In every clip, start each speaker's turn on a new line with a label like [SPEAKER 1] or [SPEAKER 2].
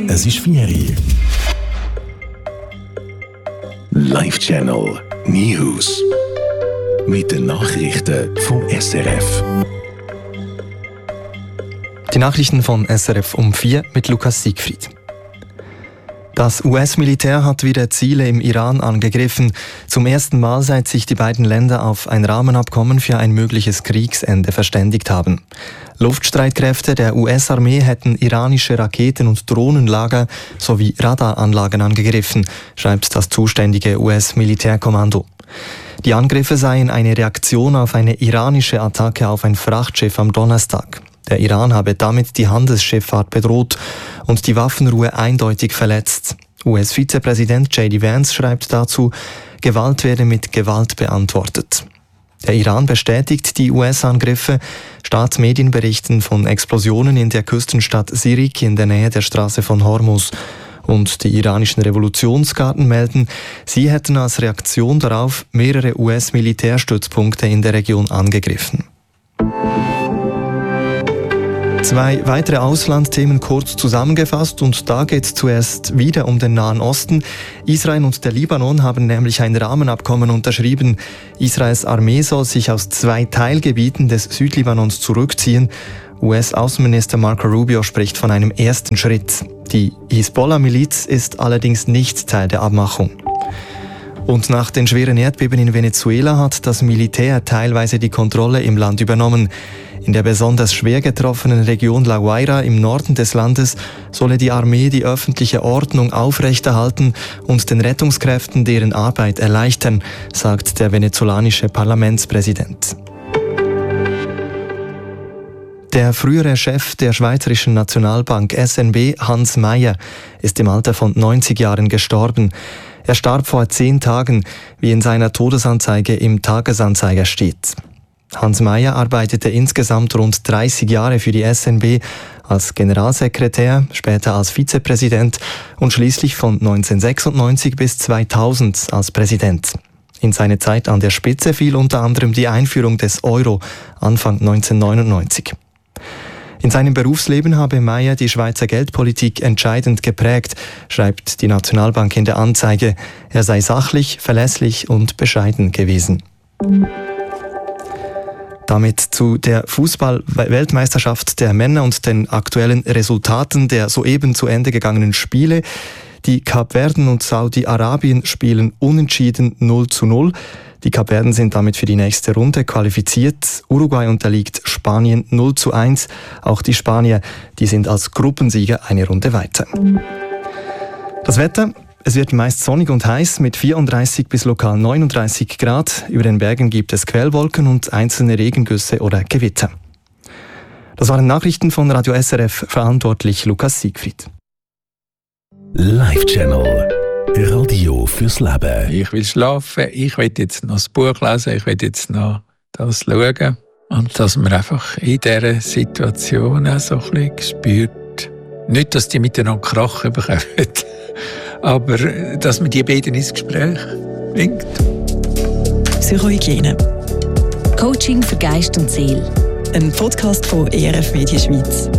[SPEAKER 1] Es ist Ferien. Live Channel News. Mit den Nachrichten vom SRF.
[SPEAKER 2] Die Nachrichten von SRF um 4 mit Lukas Siegfried. Das US-Militär hat wieder Ziele im Iran angegriffen. Zum ersten Mal, seit sich die beiden Länder auf ein Rahmenabkommen für ein mögliches Kriegsende verständigt haben. Luftstreitkräfte der US-Armee hätten iranische Raketen- und Drohnenlager sowie Radaranlagen angegriffen, schreibt das zuständige US-Militärkommando. Die Angriffe seien eine Reaktion auf eine iranische Attacke auf ein Frachtschiff am Donnerstag. Der Iran habe damit die Handelsschifffahrt bedroht und die Waffenruhe eindeutig verletzt. US-Vizepräsident J.D. Vance schreibt dazu, Gewalt werde mit Gewalt beantwortet. Der Iran bestätigt die US-Angriffe. Staatsmedien berichten von Explosionen in der Küstenstadt Sirik in der Nähe der Straße von Hormuz. Und die iranischen Revolutionsgarden melden, sie hätten als Reaktion darauf mehrere US-Militärstützpunkte in der Region angegriffen. 2 weitere Auslandsthemen kurz zusammengefasst und da geht es zuerst wieder um den Nahen Osten. Israel und der Libanon haben nämlich ein Rahmenabkommen unterschrieben. Israels Armee soll sich aus 2 Teilgebieten des Südlibanons zurückziehen. US-Außenminister Marco Rubio spricht von einem ersten Schritt. Die Hisbollah-Miliz ist allerdings nicht Teil der Abmachung. Und nach den schweren Erdbeben in Venezuela hat das Militär teilweise die Kontrolle im Land übernommen. In der besonders schwer getroffenen Region La Guaira im Norden des Landes solle die Armee die öffentliche Ordnung aufrechterhalten und den Rettungskräften deren Arbeit erleichtern, sagt der venezolanische Parlamentspräsident. Der frühere Chef der Schweizerischen Nationalbank SNB, Hans Mayer, ist im Alter von 90 Jahren gestorben. Er starb vor 10 Tagen, wie in seiner Todesanzeige im Tagesanzeiger steht. Hans Mayer arbeitete insgesamt rund 30 Jahre für die SNB als Generalsekretär, später als Vizepräsident und schließlich von 1996 bis 2000 als Präsident. In seine Zeit an der Spitze fiel unter anderem die Einführung des Euro Anfang 1999. In seinem Berufsleben habe Mayer die Schweizer Geldpolitik entscheidend geprägt, schreibt die Nationalbank in der Anzeige. Er sei sachlich, verlässlich und bescheiden gewesen. Damit zu der Fußball-Weltmeisterschaft der Männer und den aktuellen Resultaten der soeben zu Ende gegangenen Spiele. Die Kapverden und Saudi-Arabien spielen unentschieden 0:0. Die Kapverden sind damit für die nächste Runde qualifiziert. Uruguay unterliegt Spanien 0:1. Auch die Spanier, die sind als Gruppensieger eine Runde weiter. Das Wetter. Es wird meist sonnig und heiß mit 34 bis lokal 39 Grad. Über den Bergen gibt es Quellwolken und einzelne Regengüsse oder Gewitter. Das waren Nachrichten von Radio SRF, verantwortlich Lukas Siegfried.
[SPEAKER 1] Live Channel. Radio fürs Leben.
[SPEAKER 3] Ich will schlafen, ich will jetzt noch das Buch lesen, ich will jetzt noch das schauen. Und dass man einfach in dieser Situation auch so ein bisschen spürt. Nicht, dass die miteinander krachen bekommen, aber dass man die beiden ins Gespräch bringt.
[SPEAKER 4] Psychohygiene.
[SPEAKER 5] Coaching für Geist und Seele.
[SPEAKER 4] Ein Podcast von ERF Media Schweiz.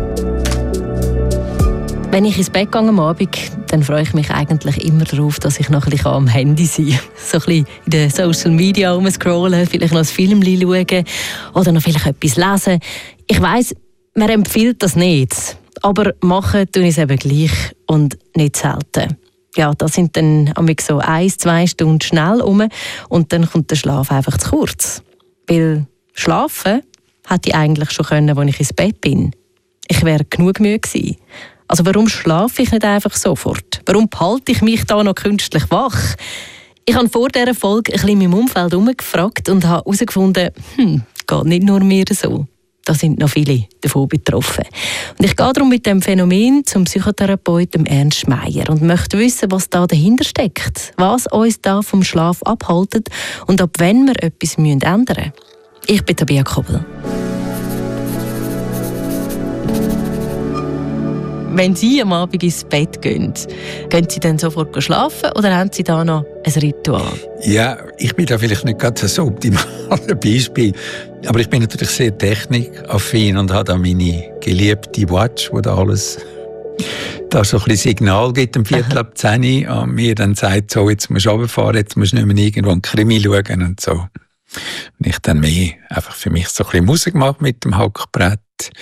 [SPEAKER 5] Wenn ich ins Bett gehe am Abend, dann freue ich mich eigentlich immer darauf, dass ich noch ein bisschen am Handy sein kann. So ein bisschen in den Social Media rumscrollen, vielleicht noch ein Film schauen oder noch vielleicht etwas lesen. Ich weiss, man empfiehlt das nicht. Aber machen tue ich es eben gleich und nicht selten. Ja, das sind dann so 1-2 Stunden schnell um und dann kommt der Schlaf einfach zu kurz. Weil schlafen hätte ich eigentlich schon können, als ich ins Bett bin. Ich wäre genug müde gewesen. Also warum schlafe ich nicht einfach sofort? Warum behalte ich mich da noch künstlich wach? Ich habe vor dieser Folge ein bisschen in meinem Umfeld herumgefragt und habe herausgefunden, geht nicht nur mir so. Da sind noch viele davon betroffen. Und ich gehe darum mit dem Phänomen zum Psychotherapeuten Ernst Meyer und möchte wissen, was da dahinter steckt, was uns da vom Schlaf abhaltet und ab wann wir etwas ändern müssen. Ich bin Tabea Kobel. Wenn Sie am Abend ins Bett gehen Sie dann sofort schlafen oder haben Sie da noch ein Ritual?
[SPEAKER 3] Ja, ich bin da vielleicht nicht gerade so optimal Beispiel. Aber ich bin natürlich sehr technikaffin und habe da meine geliebte Watch, wo da alles da so ein bisschen Signal gibt, um 9:15 und mir dann sagt, so, jetzt musst du runterfahren, jetzt musst du nicht mehr irgendwo einen Krimi schauen und so. Und ich dann mehr einfach für mich so ein bisschen Musik mache mit dem Hackbrett.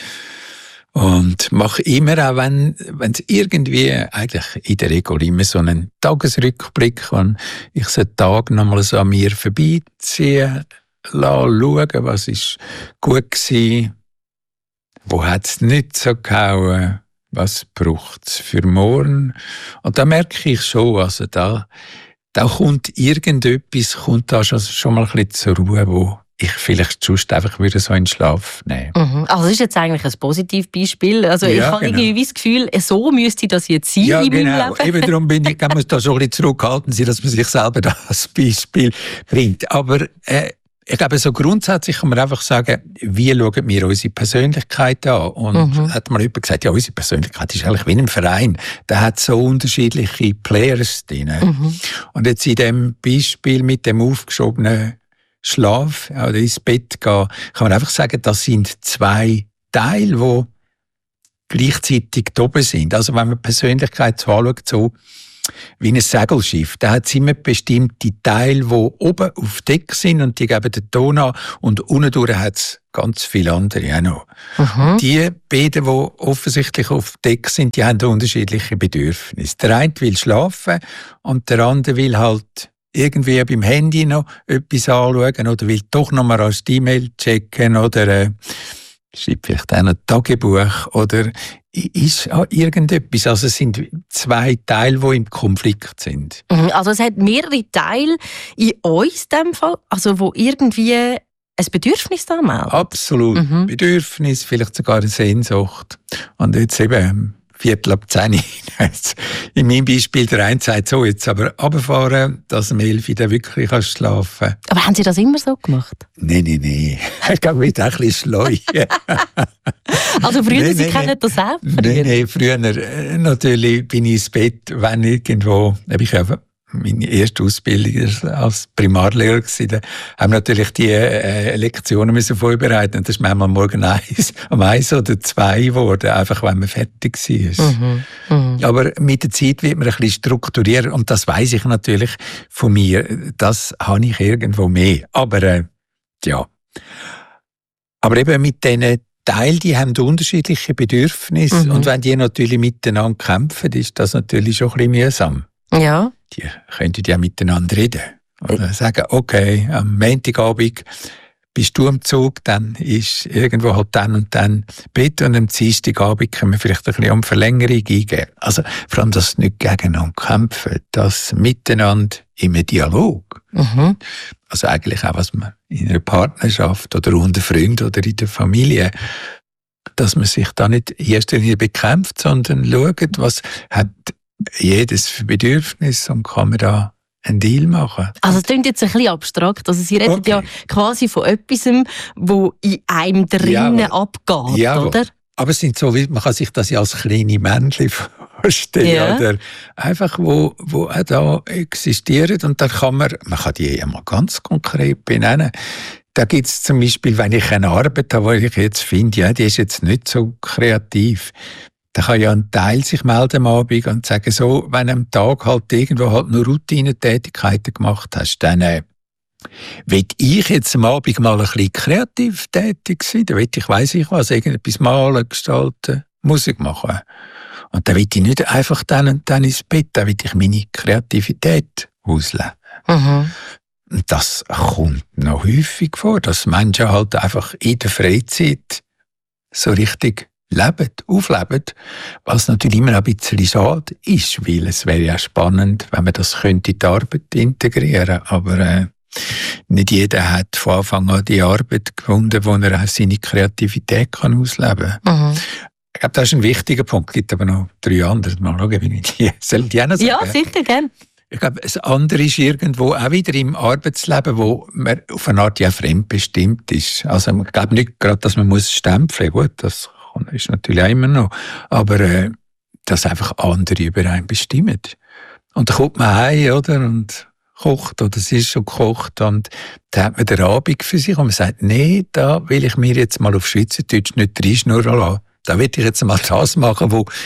[SPEAKER 3] Und mache immer auch, wenn es irgendwie, eigentlich in der Regel immer so einen Tagesrückblick, wenn ich so einen Tag nochmal so an mir vorbeiziehen, schauen, was ist gut gewesen, wo hat es nicht so gehauen, was braucht es für morgen. Und da merke ich schon, also da kommt irgendetwas, kommt da schon mal ein bisschen zur Ruhe, wo ich vielleicht sonst einfach wieder so in den Schlaf nehmen.
[SPEAKER 5] Also das ist jetzt eigentlich ein Positivbeispiel. Also
[SPEAKER 3] ja,
[SPEAKER 5] ich habe irgendwie das Gefühl, so müsste das jetzt sein in meinem Leben.
[SPEAKER 3] Eben darum kann man da so ein bisschen zurückhalten sein, dass man sich selber da als Beispiel bringt. Aber ich glaube, so grundsätzlich kann man einfach sagen, wie schauen wir unsere Persönlichkeit an? Und hat mal jemand gesagt, ja, unsere Persönlichkeit ist eigentlich wie ein Verein. Der hat so unterschiedliche Players drin. Und jetzt in dem Beispiel mit dem aufgeschobenen Schlaf oder ins Bett gehen, kann man einfach sagen, das sind zwei Teile, die gleichzeitig da oben sind. Also wenn man die Persönlichkeit so anschaut, so wie ein Segelschiff, da hat es immer bestimmte Teile, die oben auf Deck sind und die geben den Ton an und unten durch hat es ganz viele andere auch noch. Die beiden, die offensichtlich auf Deck sind, die haben unterschiedliche Bedürfnisse. Der eine will schlafen und der andere will halt irgendwie beim Handy noch etwas anschauen oder will doch noch mal als E-Mail checken oder schreibt vielleicht auch noch ein Tagebuch oder ist irgendetwas. Also es sind zwei Teile, die im Konflikt sind.
[SPEAKER 5] Also es hat mehrere Teile in uns in dem Fall, also wo irgendwie ein Bedürfnis da melden.
[SPEAKER 3] Absolut. Bedürfnis, vielleicht sogar eine Sehnsucht. Und jetzt eben 9:15. In meinem Beispiel, der eine sagt so, jetzt aber runterfahren, dass um 11 dann wirklich schlafen kannst.
[SPEAKER 5] Aber haben Sie das immer so gemacht?
[SPEAKER 3] Nein. Ich glaube, ich bin auch ein bisschen schlau.
[SPEAKER 5] Also früher, Sie kennen das auch?
[SPEAKER 3] Nein, früher natürlich bin ich ins Bett, wenn irgendwo, ich habe meine erste Ausbildung als Primarlehrer gewesen, da haben wir natürlich die Lektionen müssen vorbereiten und das ist manchmal morgen um 1 oder 2 geworden, einfach wenn man fertig war. Aber mit der Zeit wird man ein bisschen strukturieren und das weiss ich natürlich von mir, das habe ich irgendwo mehr. Aber ja. Aber eben mit diesen Teile, die haben unterschiedliche Bedürfnisse und wenn die natürlich miteinander kämpfen, ist das natürlich schon ein bisschen mühsam.
[SPEAKER 5] Ja.
[SPEAKER 3] Die könnten ja miteinander reden. Oder sagen, okay, am Montagabend bist du am Zug, dann ist irgendwo halt dann und dann Bett und am Dienstagabend können wir vielleicht ein bisschen um Verlängerung eingeben. Also vor allem das nicht gegeneinander kämpfen, das Miteinander im Dialog. Also eigentlich auch, was man in einer Partnerschaft oder unter Freunden oder in der Familie, dass man sich da nicht in erster Linie bekämpft, sondern schaut, was hat jedes für Bedürfnis und kann man da einen Deal machen. Also
[SPEAKER 5] es klingt jetzt ein bisschen abstrakt. Also Sie reden ja quasi von etwas, wo in einem drinnen abgeht, oder?
[SPEAKER 3] Aber es sind so, man kann sich das ja als kleine Männchen vorstellen, oder? Einfach, wo auch da existieren und da kann man kann die ja mal ganz konkret benennen. Da gibt es zum Beispiel, wenn ich eine Arbeit habe, die ich jetzt finde, ja, die ist jetzt nicht so kreativ, da kann ja ein Teil sich melden am Abend und sagen, so, wenn du am Tag halt irgendwo halt nur Routinetätigkeiten gemacht hast, dann will ich jetzt am Abend mal ein bisschen kreativ tätig sein, dann will ich, weiss ich was, irgendetwas malen, gestalten, Musik machen. Und dann will ich nicht einfach dann und dann ins Bett, dann will ich meine Kreativität ausleben. Und das kommt noch häufig vor, dass Menschen halt einfach in der Freizeit so richtig leben, aufleben, was natürlich immer ein bisschen schade ist, weil es wäre ja spannend, wenn man das könnte in die Arbeit integrieren, aber nicht jeder hat von Anfang an die Arbeit gefunden, wo er auch seine Kreativität kann ausleben kann. Ich glaube, das ist ein wichtiger Punkt. Es gibt aber noch 3 andere. Mal schauen, wie ich die soll die auch noch sagen?
[SPEAKER 5] Ja, sicher, gerne.
[SPEAKER 3] Ich glaube, das andere ist irgendwo auch wieder im Arbeitsleben, wo man auf eine Art ja fremdbestimmt ist. Also ich glaube nicht gerade, dass man muss stempeln. Gut, das ist natürlich auch immer noch. Aber dass einfach andere über einen bestimmen. Und dann kommt man heim, oder? Und kocht, oder es ist schon gekocht. Und dann hat man den Abend für sich und man sagt, nee, da will ich mir jetzt mal auf Schweizerdeutsch nicht reinschnurren lassen. Da will ich jetzt mal das machen, was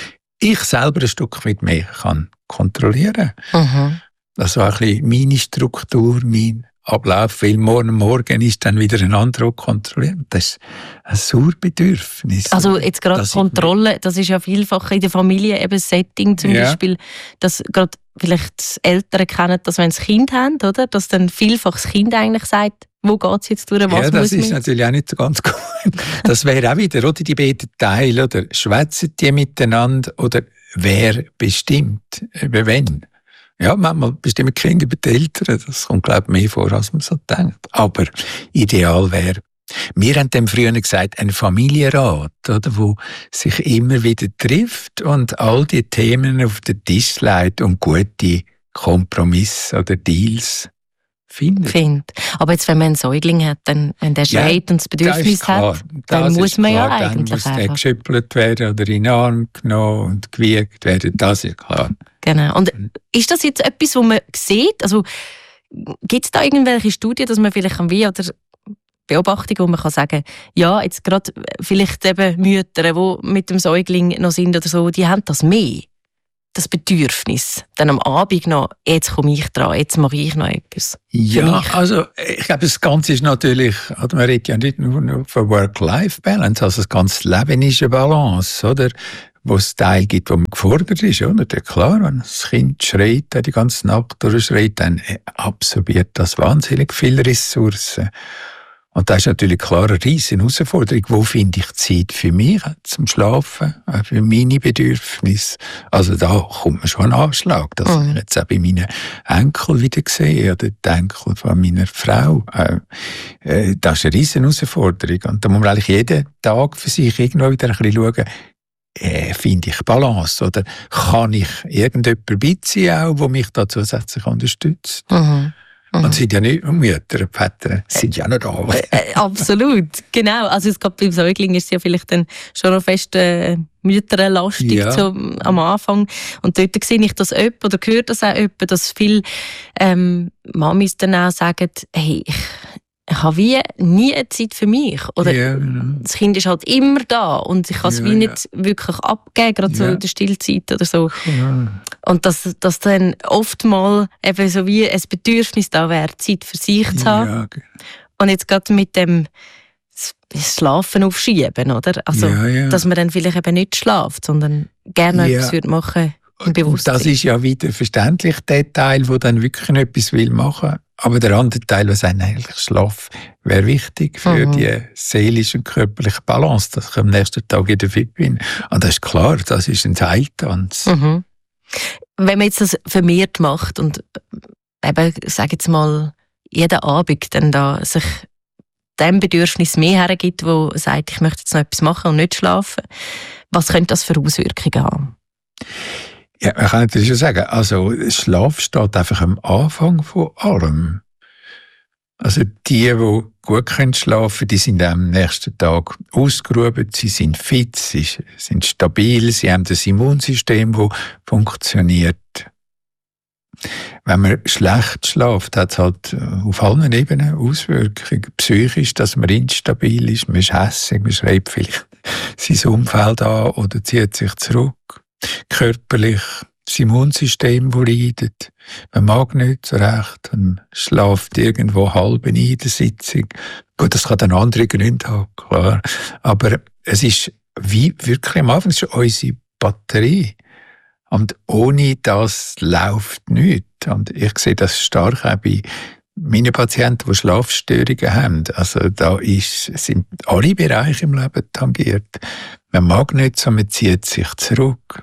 [SPEAKER 3] ich selber ein Stück weit mehr kann kontrollieren kann. Also ein bisschen meine Struktur, mein Ablauf, weil morgen ist dann wieder ein anderer kontrolliert. Das ist ein Sauerbedürfnis.
[SPEAKER 5] Also jetzt gerade Kontrolle, das ist ja vielfach in der Familie eben Setting zum Beispiel, dass gerade vielleicht die Eltern kennen, dass wenn sie ein Kind haben, oder? Dass dann vielfach das Kind eigentlich sagt, wo geht es jetzt durch, was
[SPEAKER 3] ja, das
[SPEAKER 5] muss
[SPEAKER 3] ist natürlich auch nicht so ganz gut. Das wäre auch wieder, oder die beiden Teile, oder schwätzen die miteinander, oder wer bestimmt, über wen? Ja, manchmal bestimmen Kinder über die Eltern. Das kommt, glaube ich, mehr vor, als man so denkt. Aber ideal wäre, wir haben dem früher gesagt, ein Familienrat, oder, wo sich immer wieder trifft und all die Themen auf den Tisch legt und gute Kompromisse oder Deals findet.
[SPEAKER 5] Aber jetzt, wenn man einen Säugling hat, wenn der schreit und das Bedürfnis hat, dann muss man ja eigentlich
[SPEAKER 3] dann muss der geschüttelt werden oder in den Arm genommen und gewiegt werden, das ist klar.
[SPEAKER 5] Genau. Und ist das jetzt etwas, was man sieht? Also gibt es da irgendwelche Studien, dass man vielleicht oder Beobachtungen, wo man kann sagen, ja, jetzt gerade vielleicht eben Mütter, die mit dem Säugling noch sind oder so, die haben das mehr. Das Bedürfnis, dann am Abend noch, jetzt komme ich dran, jetzt mache ich noch etwas.
[SPEAKER 3] Ja, also ich glaube, das Ganze ist natürlich, man redet ja nicht nur von Work-Life-Balance, also das ganze Leben ist eine Balance, oder? Wo es Teil gibt, wo man gefordert ist, oder? Ja, klar, wenn das Kind schreit, die ganze Nacht durchschreit, dann absorbiert das wahnsinnig viele Ressourcen. Und das ist natürlich klar eine riesige Herausforderung. Wo finde ich Zeit für mich zum Schlafen, für meine Bedürfnisse? Also da kommt mir schon ein Anschlag. Das habe ich jetzt auch bei meinen Enkeln wieder gesehen, oder die Enkel von meiner Frau. Das ist eine riesige Herausforderung. Und da muss man eigentlich jeden Tag für sich irgendwo wieder ein bisschen schauen, finde ich Balance? Oder kann ich irgendjemand beiziehen, auch, der mich da zusätzlich unterstützt? Und es sind ja nicht nur Mütter, Väter, sind ja noch da.
[SPEAKER 5] Absolut, genau. Also es beim Säugling ist es ja vielleicht dann schon noch fest mütterlastig so am Anfang. Und dort sehe ich das oder höre das auch öppe, dass viele Mamis dann auch sagen, hey, ich habe wie nie Zeit für mich. Oder das Kind ist halt immer da und ich kann es wie nicht wirklich abgeben, gerade so in der Stillzeit oder so. Und dass dann oftmals eben so wie ein Bedürfnis da wäre, Zeit für sich zu haben. Und jetzt gerade mit dem Schlafen aufschieben, oder? Also, dass man dann vielleicht eben nicht schlaft, sondern gerne etwas machen im Bewusstsein.
[SPEAKER 3] Das ist ja wieder verständlich, der Teil, der dann wirklich etwas machen will. Aber der andere Teil, was eigentlich Schlaf, wäre wichtig für die seelische und körperliche Balance, dass ich am nächsten Tag wieder fit bin. Und das ist klar, das ist ein Heiltanz.
[SPEAKER 5] Wenn man jetzt das vermehrt macht und eben, sage jetzt mal, jeden Abend dann da sich dem Bedürfnis mehr hergibt, wo sagt, ich möchte jetzt noch etwas machen und nicht schlafen, was könnte das für Auswirkungen haben?
[SPEAKER 3] Ja, man kann natürlich schon sagen, also Schlaf steht einfach am Anfang von allem. Also die gut schlafen können, die sind am nächsten Tag ausgeruht, sie sind fit, sie sind stabil, sie haben das Immunsystem, das funktioniert. Wenn man schlecht schläft, hat es halt auf allen Ebenen Auswirkungen. Psychisch, dass man instabil ist, man ist hässig, man schreibt vielleicht sein Umfeld an oder zieht sich zurück. Körperlich, das Immunsystem, das leidet. Man mag nicht so recht und schläft irgendwo halb in der Sitzung. Gut, das kann dann andere Gründe haben, klar. Aber es ist wie wirklich am Anfang schon unsere Batterie. Und ohne das läuft nichts. Und ich sehe das stark auch bei meinen Patienten, die Schlafstörungen haben. Also da sind alle Bereiche im Leben tangiert. Man mag nicht so, man zieht sich zurück.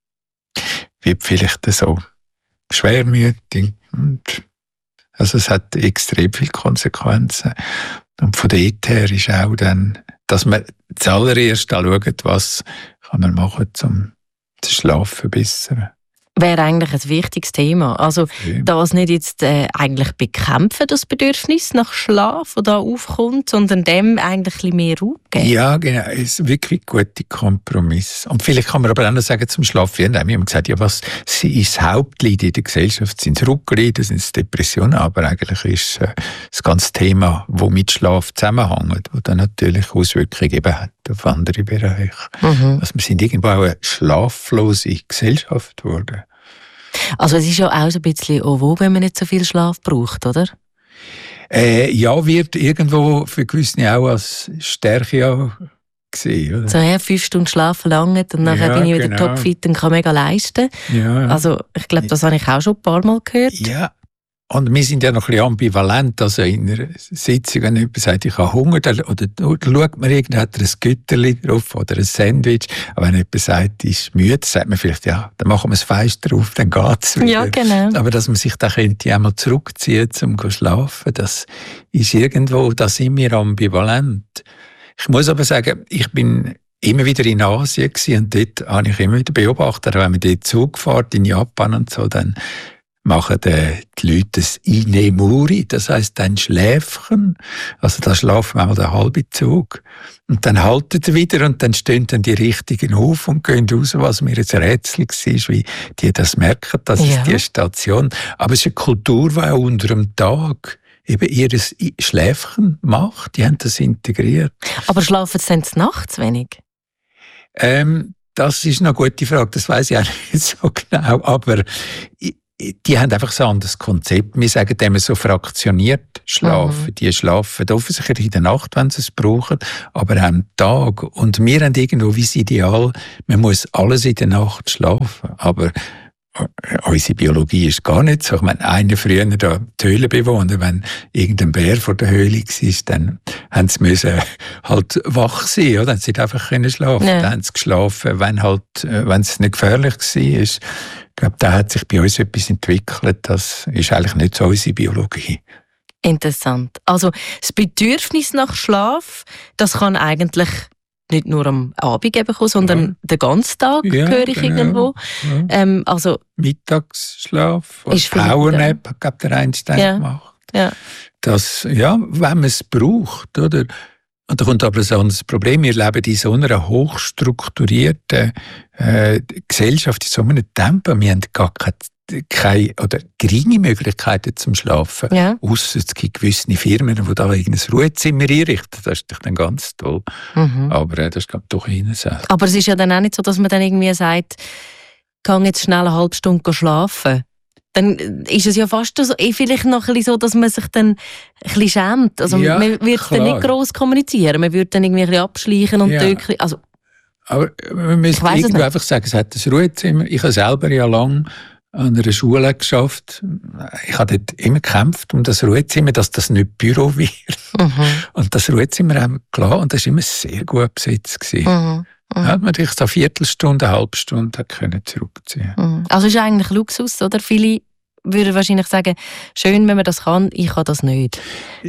[SPEAKER 3] Wird vielleicht so schwermütig. Also es hat extrem viele Konsequenzen. Und von dort her ist auch dann, dass man zuallererst schaut, was kann man machen, um den Schlaf zu verbessern.
[SPEAKER 5] Wäre eigentlich ein wichtiges Thema. Also das nicht jetzt eigentlich bekämpfen, das Bedürfnis nach Schlaf, das da aufkommt, sondern dem eigentlich ein bisschen mehr Raum geben. Ja,
[SPEAKER 3] genau. Es ist wirklich ein guter Kompromiss. Und vielleicht kann man aber auch noch sagen, zum Schlafen, wir haben gesagt, ja, was ist das Hauptleid in der Gesellschaft? Sind es Rückenleiden, sind es Depressionen? Aber eigentlich ist das ganze Thema, das mit Schlaf zusammenhängt, das dann natürlich Auswirkungen eben hat. auf andere Bereiche. Also wir sind irgendwo auch eine schlaflose Gesellschaft geworden.
[SPEAKER 5] Also es ist ja auch so ein bisschen auch, wenn man nicht so viel Schlaf braucht, oder?
[SPEAKER 3] Ja, wird irgendwo für gewisse auch als Stärke gesehen, oder?
[SPEAKER 5] So, 5 Stunden schlafen lange und nachher bin ich wieder topfit und kann mega leisten. Ja. Also ich glaube, das habe ich auch schon ein paar Mal gehört.
[SPEAKER 3] Ja. Und wir sind ja noch ein bisschen ambivalent. Also in einer Sitzung, wenn jemand sagt, ich habe Hunger, oder schaut man irgendwie, hat er ein Güterli drauf oder ein Sandwich. Aber wenn jemand sagt, ist müde, sagt man vielleicht, ja, dann machen wir das Fenster drauf, dann geht's wieder.
[SPEAKER 5] Ja, genau.
[SPEAKER 3] Aber dass man sich da könnte einmal zurückziehen, um zu schlafen, das ist irgendwo, da sind wir ambivalent. Ich muss aber sagen, ich bin immer wieder in Asien gewesen, und dort habe ich immer wieder beobachtet, wenn man dort Zug fährt, in Japan und so, dann machen die Leute das Inemuri, das heisst ein Schläfchen. Also da schlafen wir einmal den halben Zug. Und dann halten sie wieder und dann stehen dann die Richtigen auf und gehen raus, was mir jetzt ein Rätsel war, wie die das merken, das ist die Station. Aber es ist eine Kultur, die auch unter dem Tag eben ihr Schläfchen macht. Die haben das integriert.
[SPEAKER 5] Aber schlafen sie dann nachts wenig?
[SPEAKER 3] Das ist eine gute Frage, das weiss ich auch nicht so genau, aber die haben einfach so ein anderes Konzept. Wir sagen dem so fraktioniert schlafen. Die schlafen offensichtlich in der Nacht, wenn sie es brauchen, aber auch am Tag. Und wir haben irgendwo wie das Ideal, man muss alles in der Nacht schlafen. Aber unsere Biologie ist gar nicht so. Ich meine, einer früher da die Höhlenbewohner, wenn irgendein Bär vor der Höhle war, dann haben sie müssen halt wach sein, oder? Dann sie einfach schlafen. Ja. Dann haben sie geschlafen, wenn es nicht gefährlich war. Ich glaube, da hat sich bei uns etwas entwickelt. Das ist eigentlich nicht so unsere Biologie.
[SPEAKER 5] Interessant. Also das Bedürfnis nach Schlaf, das kann eigentlich nicht nur am Abend eben kommen, sondern den ganzen Tag höre ich irgendwo.
[SPEAKER 3] Ja.
[SPEAKER 5] Also
[SPEAKER 3] Mittagsschlaf oder Powernap hat der Einstein gemacht. Ja. Das, wenn man es braucht, oder? Und da kommt aber ein anderes Problem. Wir leben in so einer hochstrukturierten Gesellschaft, in so einem Tempo. Wir haben gar keine oder geringe Möglichkeiten zum Schlafen. Ja. Ausser es gibt gewisse Firmen, die da irgendein Ruhezimmer einrichten. Das ist dann ganz toll. Aber das ist doch eher so.
[SPEAKER 5] Aber es ist ja dann auch nicht so, dass man dann irgendwie sagt, ich gehe jetzt schnell eine halbe Stunde schlafen. Dann ist es ja fast so, vielleicht noch ein bisschen so, dass man sich dann ein bisschen schämt. Also man würde dann nicht gross kommunizieren, man würde dann irgendwie ein bisschen abschleichen und also,
[SPEAKER 3] aber man müsste irgendwie einfach sagen, es hat ein Ruhezimmer. Ich habe selber ja lange an einer Schule geschafft. Ich habe dort immer gekämpft um das Ruhezimmer, dass das nicht Büro wird. Und das Ruhezimmer haben wir gelassen und das war immer sehr gut besetzt. Hat man sich so eine Viertelstunde, eine halbe Stunde zurückziehen können.
[SPEAKER 5] Also es ist eigentlich Luxus, oder? Viele würden wahrscheinlich sagen, schön, wenn man das kann, ich kann das nicht.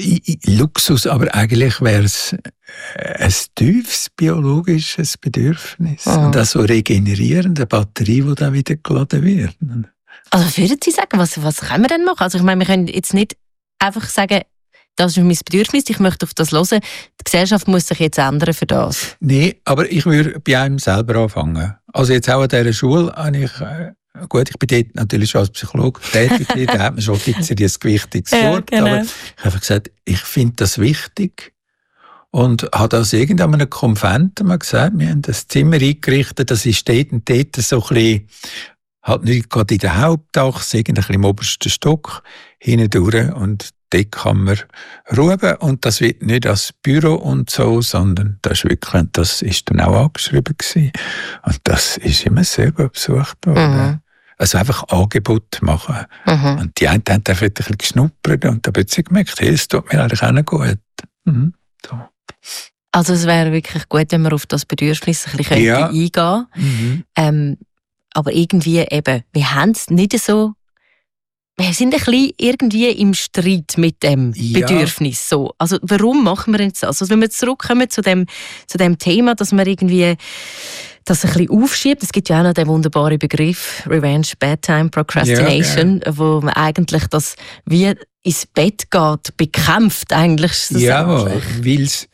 [SPEAKER 3] Luxus, aber eigentlich wäre es ein tiefes biologisches Bedürfnis. Und auch so regenerierende Batterie, die dann wieder geladen wird.
[SPEAKER 5] Also würden Sie sagen, was können wir denn machen? Also ich meine, wir können jetzt nicht einfach sagen, das ist mein Bedürfnis, ich möchte auf das hören. Die Gesellschaft muss sich jetzt ändern für das.
[SPEAKER 3] Nein, aber ich würde bei einem selber anfangen. Also jetzt auch an dieser Schule habe ich, ich bin dort natürlich schon als Psychologe tätig, da hat man schon ein gewichtiges Wort. Genau. Aber ich habe gesagt, ich finde das wichtig. Und habe aus irgendeinem Konvent mal gesagt, wir haben das Zimmer eingerichtet, das ist dort und dort so ein bisschen, halt nicht gerade in der Hauptachse, ein bisschen im obersten Stock, hindurch und dort kann man ruhen und das wird nicht als Büro und so, sondern das ist wirklich, das ist dann auch angeschrieben gewesen. Und das ist immer sehr gut besucht worden. Also einfach Angebot machen. Und die einen haben einfach ein bisschen geschnuppert und dann haben sie gemerkt, hey, es tut mir eigentlich auch noch gut. So.
[SPEAKER 5] Also es wäre wirklich gut, wenn man auf das Bedürfnis ein bisschen eingehen könnte. Aber irgendwie eben, wir haben es nicht so. Wir sind ein bisschen irgendwie im Streit mit dem Bedürfnis. So. Also warum machen wir das? Also wenn wir zurückkommen zu dem Thema, dass man irgendwie das ein bisschen aufschiebt. Es gibt ja auch noch den wunderbaren Begriff Revenge Bedtime Procrastination, wo man eigentlich das wie ins Bett geht, bekämpft eigentlich.
[SPEAKER 3] Ja, weil es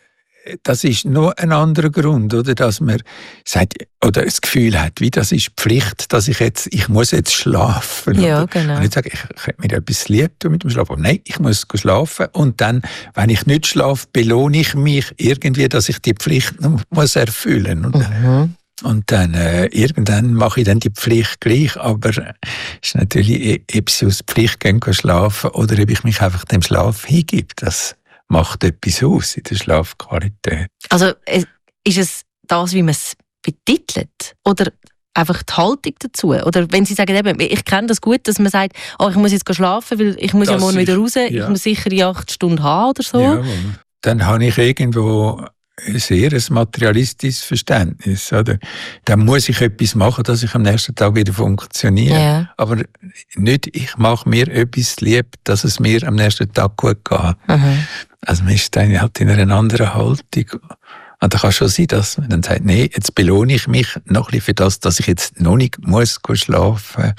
[SPEAKER 3] das ist noch ein anderer Grund, oder, dass man sagt, oder das Gefühl hat, wie das ist Pflicht, dass ich muss jetzt schlafen.
[SPEAKER 5] Ja,
[SPEAKER 3] oder?
[SPEAKER 5] genau.
[SPEAKER 3] Und ich sage, ich könnte mir etwas lieb tun mit dem Schlafen. Aber nein, ich muss schlafen. Und dann, wenn ich nicht schlafe, belohne ich mich irgendwie, dass ich die Pflicht noch muss erfüllen muss. Und dann, irgendwann mache ich dann die Pflicht gleich, aber es ist natürlich, ob sie aus Pflicht gehen schlafen oder ob ich mich einfach dem Schlaf hingebe, das macht etwas aus in der Schlafqualität.
[SPEAKER 5] Also ist es das, wie man es betitelt? Oder einfach die Haltung dazu? Oder wenn Sie sagen, eben, ich kenne das gut, dass man sagt, ich muss jetzt schlafen, weil ich muss ja morgen wieder raus, ich muss sicher die 8 Stunden haben oder so.
[SPEAKER 3] Ja, dann habe ich irgendwo sehr ein materialistisches Verständnis. Oder? Dann muss ich etwas machen, dass ich am nächsten Tag wieder funktioniere.
[SPEAKER 5] Ja.
[SPEAKER 3] Aber nicht, ich mache mir etwas lieb, dass es mir am nächsten Tag gut geht. Also man ist dann halt in einer anderen Haltung. Und da kann schon sein, dass man dann sagt, nee, jetzt belohne ich mich noch ein bisschen für das, dass ich jetzt noch nicht muss schlafen.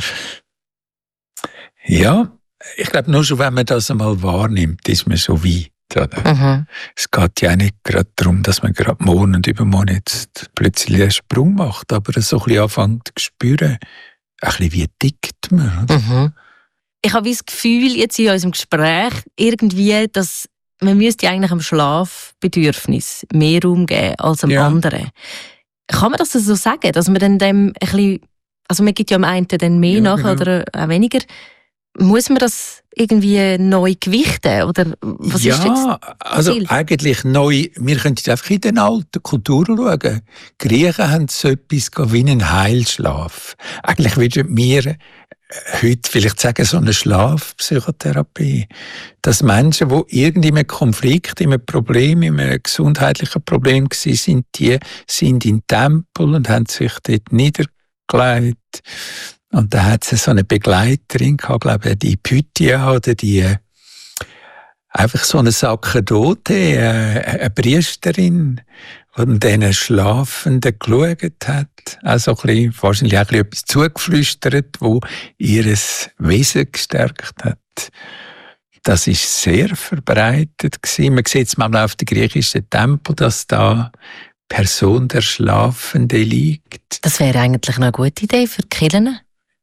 [SPEAKER 3] Ja, ich glaube, nur schon, wenn man das einmal wahrnimmt, ist man schon weit. Es geht ja nicht gerade darum, dass man gerade morgen und übermorgen jetzt plötzlich einen Sprung macht, aber so ein bisschen anfängt zu spüren, ein bisschen wie tickt man.
[SPEAKER 5] Ich habe das Gefühl, jetzt in unserem Gespräch, irgendwie, dass man müsste eigentlich am Schlafbedürfnis mehr Raum geben als am anderen. Kann man das so sagen, dass man dann dem ein bisschen, also man gibt ja am einen dann mehr nach oder auch weniger. Muss man das irgendwie neu gewichten? Oder was ist jetzt
[SPEAKER 3] also eigentlich neu. Wir können jetzt einfach in den alten Kulturen schauen. Die Griechen haben so etwas wie einen Heilschlaf. Eigentlich würden wir heute vielleicht sagen, so eine Schlafpsychotherapie. Dass Menschen, die irgendwie in einem Konflikt, in einem Problem, in einem gesundheitlichen Problem waren, die sind in Tempel und haben sich dort niedergelegt. Und da hat es so eine Begleiterin gehabt, glaube ich, die Pythia oder die, einfach so eine Sacerdote, eine Priesterin, die diesen Schlafenden geschaut hat. Also wahrscheinlich auch etwas zugeflüstert, wo ihr Wesen gestärkt hat. Das ist sehr verbreitet gewesen. Man sieht es manchmal auf den griechischen Tempel, dass da Person der Schlafende liegt.
[SPEAKER 5] Das wäre eigentlich eine gute Idee für die Kirchen.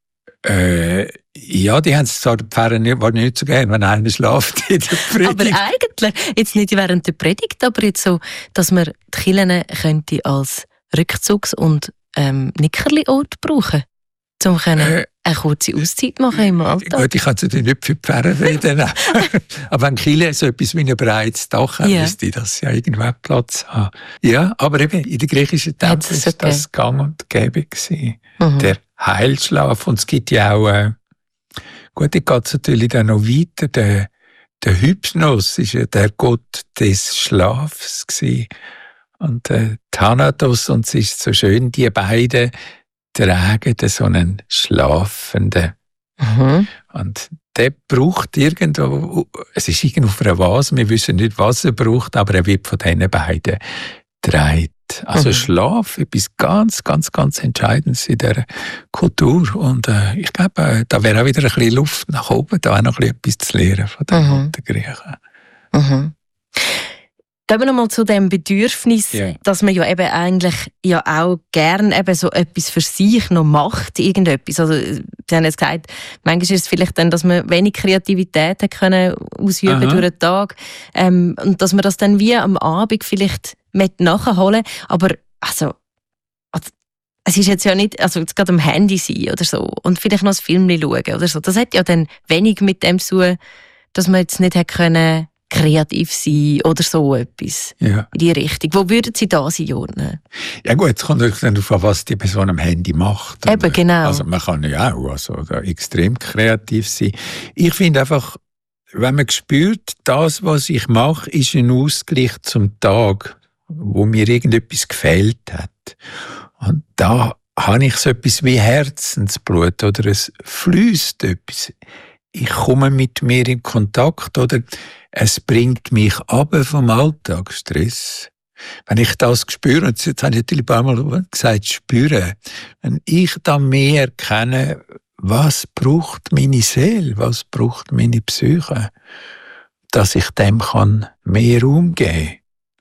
[SPEAKER 3] Ja, die haben es zwar die Pfarrer nicht so gerne, wenn einer schlaft in der Predigt.
[SPEAKER 5] Aber eigentlich, jetzt nicht während der Predigt, aber jetzt so, dass man die Kirchen könnte als Rückzugs- und Nickerli-Ort brauchen, um eine kurze Auszeit machen im Alltag.
[SPEAKER 3] Gut, ich kann natürlich nicht für die Pfarrer reden. Aber wenn Kirche so etwas wie ein breites Dach haben, müsste das ja irgendwo Platz haben. Ja, aber eben in der griechischen Tempel ist das gang und gäbe gewesen. Der Heilschlaf. Und es gibt ja auch, gut, da geht es natürlich dann noch weiter, der Hypnos ist ja der Gott des Schlafs gewesen. Und Thanatos, und es ist so schön, die beiden tragen so einen Schlafenden. Und der braucht irgendwo, es ist irgendwo auf einer Vase, wir wissen nicht, was er braucht, aber er wird von diesen beiden getragen. Also Schlaf, etwas ganz, ganz, ganz Entscheidendes in dieser Kultur. Und ich glaube, da wäre auch wieder ein bisschen Luft nach oben, da auch noch ein bisschen etwas zu lernen von den alten Griechen.
[SPEAKER 5] Gehen wir nochmal zu dem Bedürfnis, dass man ja eben eigentlich ja auch gerne eben so etwas für sich noch macht, irgendetwas. Also, Sie haben jetzt gesagt, manchmal ist es vielleicht dann, dass man wenig Kreativität hat können ausüben durch den Tag, und dass man das dann wie am Abend vielleicht mit nachholen. Aber also es ist jetzt ja nicht, also jetzt gerade am Handy sein oder so und vielleicht noch ein Film schauen oder so. Das hat ja dann wenig mit dem zu tun, dass man jetzt nicht hätte können kreativ sein oder so etwas in die Richtung. Wo würden Sie das einordnen? Ja
[SPEAKER 3] gut, es kommt natürlich darauf an, was die Person am Handy macht.
[SPEAKER 5] Eben, genau.
[SPEAKER 3] Also man kann ja auch extrem kreativ sein. Ich finde einfach, wenn man spürt, das, was ich mache, ist ein Ausgleich zum Tag, wo mir irgendetwas gefehlt hat. Und da habe ich so etwas wie Herzensblut oder es fließt etwas. Ich komme mit mir in Kontakt oder es bringt mich ab vom Alltagsstress. Wenn ich das spüre, und jetzt habe ich natürlich ein paar Mal gesagt, spüren, wenn ich da mehr erkenne, was braucht meine Seele, was braucht meine Psyche, dass ich dem kann mehr Raum geben.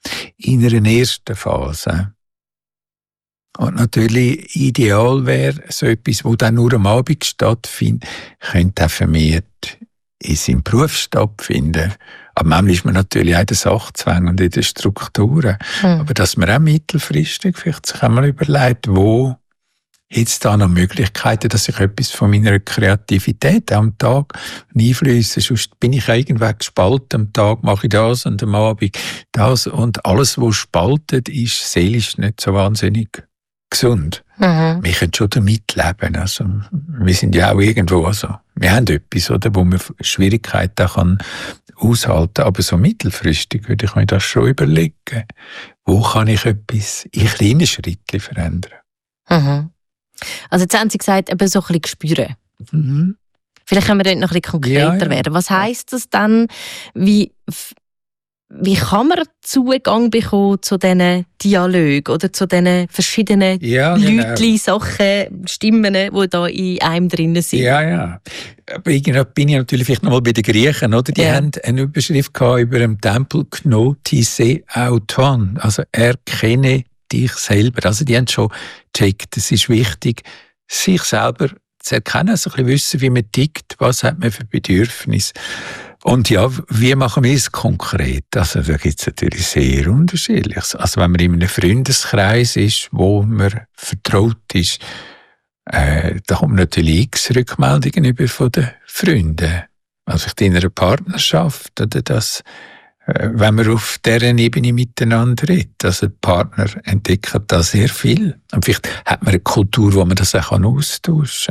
[SPEAKER 3] in einer ersten Phase. Und natürlich ideal wäre so etwas, wo dann nur am Abend stattfindet, könnte auch vermehrt in seinem Beruf stattfinden. Aber manchmal ist man natürlich auch in den Sachzwängen und in den Strukturen. Aber dass man auch mittelfristig vielleicht sich einmal überlegt, wo jetzt da noch Möglichkeiten, dass ich etwas von meiner Kreativität am Tag einfließe. Sonst bin ich irgendwann gespalten. Am Tag mache ich das und am Abend das. Und alles, was spaltet, ist seelisch nicht so wahnsinnig gesund. Wir können schon damit leben. Also, wir sind ja auch irgendwo so. Wir haben etwas, oder, wo man Schwierigkeiten kann aushalten. Aber so mittelfristig würde ich mir das schon überlegen. Wo kann ich etwas in kleinen Schritten verändern?
[SPEAKER 5] Also jetzt haben Sie gesagt, eben so ein bisschen spüren. Vielleicht können wir dort noch ein bisschen konkreter werden. Was heisst das dann? Wie kann man Zugang bekommen zu diesen Dialogen oder zu diesen verschiedenen Leuten, Sachen, Stimmen, die da in einem drin sind?
[SPEAKER 3] Ja. Aber irgendwie bin ich natürlich vielleicht nochmal bei den Griechen, oder? Die haben eine Überschrift gehabt über dem Tempel Gnotise Auton, also erkenne dich selber. Also die haben schon gecheckt, es ist wichtig, sich selber zu erkennen, also ein bisschen wissen, wie man tickt, was hat man für Bedürfnisse. Und ja, wie machen wir es konkret? Also da gibt es natürlich sehr unterschiedliches. Also wenn man in einem Freundeskreis ist, wo man vertraut ist, da kommt natürlich x Rückmeldungen über von den Freunden. Also in einer Partnerschaft oder das, wenn man auf dieser Ebene miteinander redet. Also der Partner entdeckt da sehr viel. Und vielleicht hat man eine Kultur, wo man das auch austauschen kann.